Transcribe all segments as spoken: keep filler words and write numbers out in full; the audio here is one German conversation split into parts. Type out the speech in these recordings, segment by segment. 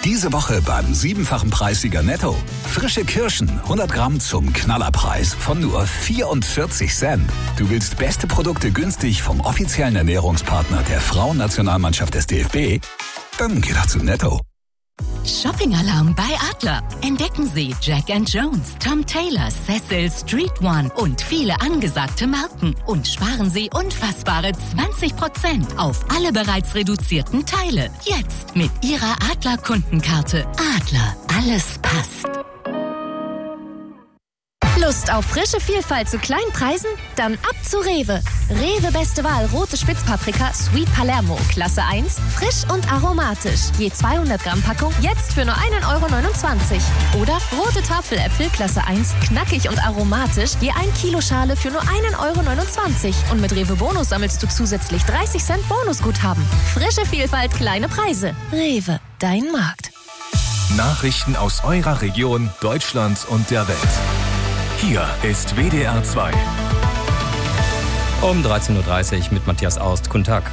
Diese Woche beim siebenfachen Preissieger Netto. Frische Kirschen, hundert Gramm zum Knallerpreis von nur vierundvierzig Cent. Du willst beste Produkte günstig vom offiziellen Ernährungspartner der Frauennationalmannschaft des D F B? Dann geh doch zu Netto. Shopping-Alarm bei Adler. Entdecken Sie Jack and Jones, Tom Taylor, Cecil, Street One und viele angesagte Marken. Und sparen Sie unfassbare zwanzig Prozent auf alle bereits reduzierten Teile. Jetzt mit Ihrer Adler-Kundenkarte. Adler, alles passt. Lust auf frische Vielfalt zu kleinen Preisen? Dann ab zu Rewe. Rewe beste Wahl rote Spitzpaprika Sweet Palermo Klasse eins, frisch und aromatisch. Je zweihundert Gramm Packung jetzt für nur ein Euro neunundzwanzig. Oder rote Tafeläpfel Klasse eins, knackig und aromatisch, je ein Kilo Schale für nur ein Euro neunundzwanzig. Und mit Rewe Bonus sammelst du zusätzlich dreißig Cent Bonusguthaben. Frische Vielfalt, kleine Preise. Rewe, dein Markt. Nachrichten aus eurer Region, Deutschland und der Welt. Hier ist W D R zwei. Um dreizehn Uhr dreißig mit Matthias Aust. Guten Tag.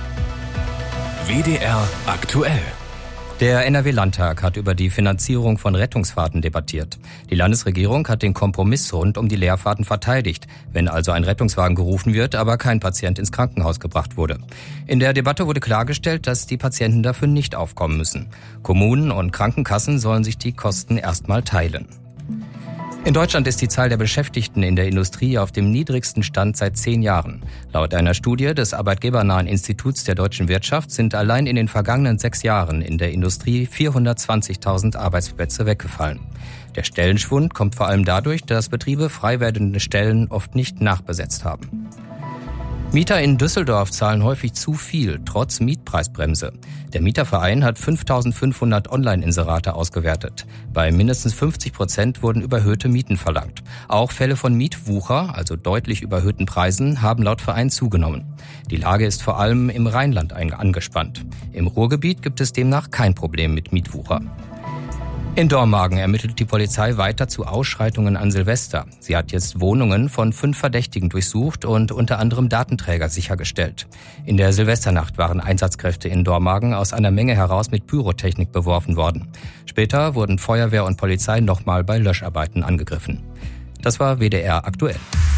W D R aktuell. Der N R W-Landtag hat über die Finanzierung von Rettungsfahrten debattiert. Die Landesregierung hat den Kompromiss rund um die Leerfahrten verteidigt, wenn also ein Rettungswagen gerufen wird, aber kein Patient ins Krankenhaus gebracht wurde. In der Debatte wurde klargestellt, dass die Patienten dafür nicht aufkommen müssen. Kommunen und Krankenkassen sollen sich die Kosten erstmal teilen. In Deutschland ist die Zahl der Beschäftigten in der Industrie auf dem niedrigsten Stand seit zehn Jahren. Laut einer Studie des Arbeitgebernahen Instituts der deutschen Wirtschaft sind allein in den vergangenen sechs Jahren in der Industrie vierhundertzwanzigtausend Arbeitsplätze weggefallen. Der Stellenschwund kommt vor allem dadurch, dass Betriebe frei werdende Stellen oft nicht nachbesetzt haben. Mieter in Düsseldorf zahlen häufig zu viel, trotz Mietpreisbremse. Der Mieterverein hat fünftausendfünfhundert Online-Inserate ausgewertet. Bei mindestens fünfzig Prozent wurden überhöhte Mieten verlangt. Auch Fälle von Mietwucher, also deutlich überhöhten Preisen, haben laut Verein zugenommen. Die Lage ist vor allem im Rheinland angespannt. Im Ruhrgebiet gibt es demnach kein Problem mit Mietwucher. In Dormagen ermittelt die Polizei weiter zu Ausschreitungen an Silvester. Sie hat jetzt Wohnungen von fünf Verdächtigen durchsucht und unter anderem Datenträger sichergestellt. In der Silvesternacht waren Einsatzkräfte in Dormagen aus einer Menge heraus mit Pyrotechnik beworfen worden. Später wurden Feuerwehr und Polizei nochmal bei Löscharbeiten angegriffen. Das war W D R aktuell.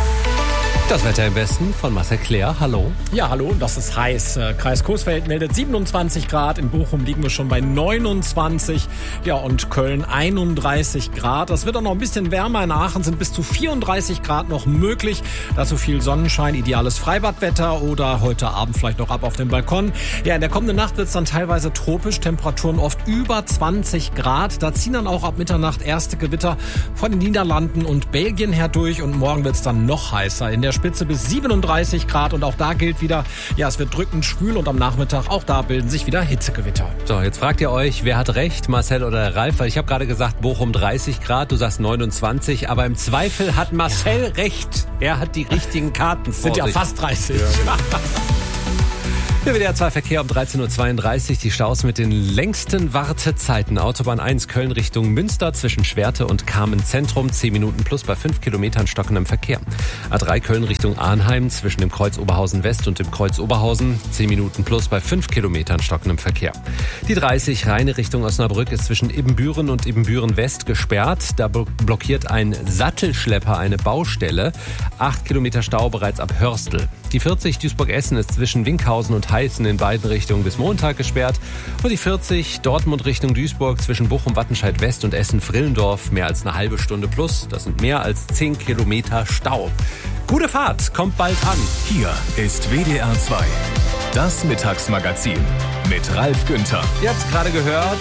Das Wetter im Westen von Marcel Claire. Hallo. Ja, hallo. Das ist heiß. Kreis Coesfeld meldet siebenundzwanzig Grad. In Bochum liegen wir schon bei neunundzwanzig. Ja, und Köln einunddreißig Grad. Das wird auch noch ein bisschen wärmer. In Aachen sind bis zu vierunddreißig Grad noch möglich. Dazu viel Sonnenschein, ideales Freibadwetter oder heute Abend vielleicht noch ab auf den Balkon. Ja, in der kommenden Nacht wird es dann teilweise tropisch. Temperaturen oft über zwanzig Grad. Da ziehen dann auch ab Mitternacht erste Gewitter von den Niederlanden und Belgien her durch. Und morgen wird es dann noch heißer. In der Spitze bis siebenunddreißig Grad und auch da gilt wieder, ja, es wird drückend schwül und am Nachmittag auch da bilden sich wieder Hitzegewitter. So, jetzt fragt ihr euch, wer hat recht, Marcel oder Ralf? Weil ich habe gerade gesagt, Bochum dreißig Grad, du sagst neunundzwanzig, aber im Zweifel hat Marcel ja recht. Er hat die richtigen Karten vor Sind ja sich. fast dreißig. Ja, genau. Hier W D R zwei Verkehr um dreizehn Uhr zweiunddreißig. Die Staus mit den längsten Wartezeiten. Autobahn eins Köln Richtung Münster zwischen Schwerte und Kamen Zentrum. zehn Minuten plus bei fünf Kilometern stockendem Verkehr. A drei Köln Richtung Arnheim zwischen dem Kreuz Oberhausen West und dem Kreuz Oberhausen. zehn Minuten plus bei fünf Kilometern stockendem Verkehr. Die dreißig Rheine Richtung Osnabrück ist zwischen Ibbenbüren und Ibbenbüren West gesperrt. Da blockiert ein Sattelschlepper eine Baustelle. acht Kilometer Stau bereits ab Hörstel. Die vierzig Duisburg-Essen ist zwischen Winkhausen und Heißen in beiden Richtungen bis Montag gesperrt. Und die vierzig Dortmund Richtung Duisburg zwischen Bochum-Wattenscheid West und Essen-Frillendorf mehr als eine halbe Stunde plus. Das sind mehr als zehn Kilometer Stau. Gute Fahrt, kommt bald an. Hier ist W D R zwei. Das Mittagsmagazin mit Ralf Günther. Jetzt gerade gehört,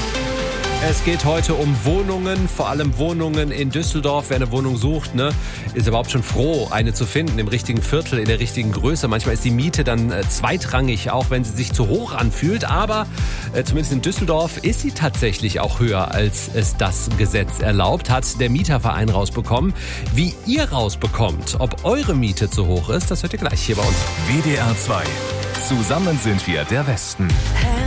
es geht heute um Wohnungen, vor allem Wohnungen in Düsseldorf. Wer eine Wohnung sucht, ne, ist überhaupt schon froh, eine zu finden im richtigen Viertel, in der richtigen Größe. Manchmal ist die Miete dann äh, zweitrangig, auch wenn sie sich zu hoch anfühlt. Aber äh, zumindest in Düsseldorf ist sie tatsächlich auch höher, als es das Gesetz erlaubt, hat der Mieterverein rausbekommen. Wie ihr rausbekommt, ob eure Miete zu hoch ist, das hört ihr gleich hier bei uns. W D R zwei. Zusammen sind wir der Westen.